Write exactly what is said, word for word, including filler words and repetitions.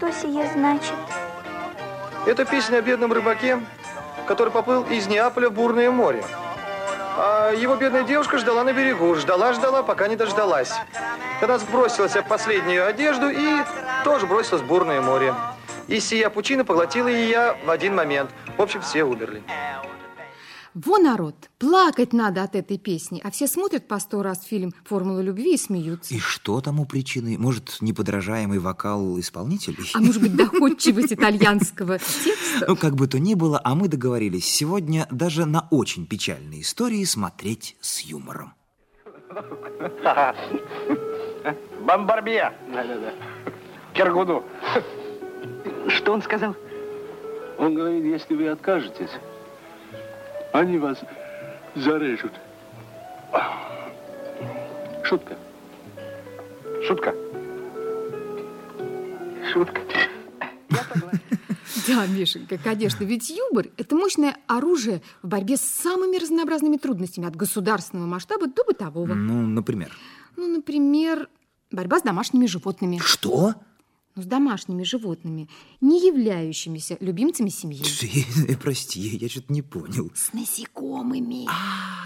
что сие значит? Это песня о бедном рыбаке, который поплыл из Неаполя в бурное море. А его бедная девушка ждала на берегу. Ждала-ждала, пока не дождалась. Тогда сбросилась в последнюю одежду и тоже бросилась в бурное море. И сия пучина поглотила ее в один момент. В общем, все умерли. Во, народ, плакать надо от этой песни, а все смотрят по сто раз фильм «Формула любви» и смеются. И что тому причиной? Может, неподражаемый вокал исполнителей? А может быть, доходчивость итальянского текста? Ну, как бы то ни было, а мы договорились сегодня даже на очень печальные истории смотреть с юмором. Бомбарбия. Да-да-да. Киргуду. Что он сказал? Он говорит, если вы откажетесь, они вас зарежут. Шутка. Шутка. Шутка. Да, Мишенька, конечно, ведь юмор – это мощное оружие в борьбе с самыми разнообразными трудностями от государственного масштаба до бытового. Ну, например? Ну, например, борьба с домашними животными. Что? Ну, с домашними животными, не являющимися любимцами семьи. Прости, я что-то не понял. С насекомыми. А,